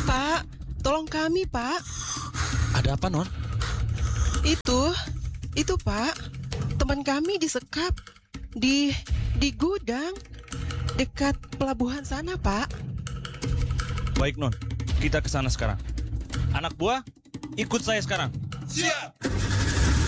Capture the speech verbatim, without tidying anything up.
Pak, tolong kami, Pak. Ada apa, Non? Itu, itu Pak, teman kami disekap di di gudang dekat pelabuhan sana, Pak. Baik, Non. Kita ke sana sekarang. Anak buah, ikut saya sekarang. Siap.